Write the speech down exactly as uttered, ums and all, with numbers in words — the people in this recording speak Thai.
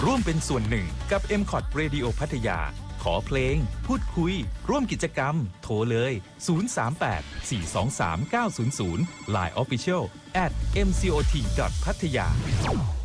ร่วมเป็นส่วนหนึ่งกับ เอ็ม คอท Radio พัทยาขอเพลงพูดคุยร่วมกิจกรรมโทรเลย ศูนย์ สาม แปด สี่ สอง สาม เก้า ศูนย์ ศูนย์ ไลน์ Official แอท เอ็ม ซี โอ ที ดอท พัทยา